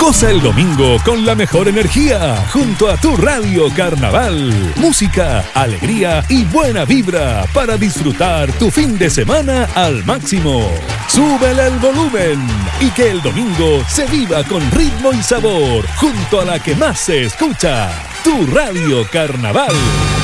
Goza el domingo con la mejor energía junto a tu Radio Carnaval. Música, alegría y buena vibra para disfrutar tu fin de semana al máximo. Súbele el volumen y que el domingo se viva con ritmo y sabor junto a la que más se escucha, tu Radio Carnaval.